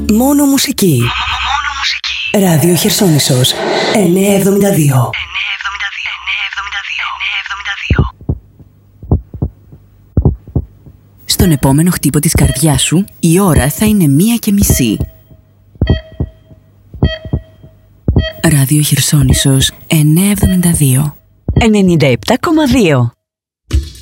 Μόνο μουσική. Ράδιο Χερσόνησος 972. Στον επόμενο χτύπο της καρδιάς σου η ώρα θα είναι 1:30. Ράδιο Χερσόνησος 972. 97,2.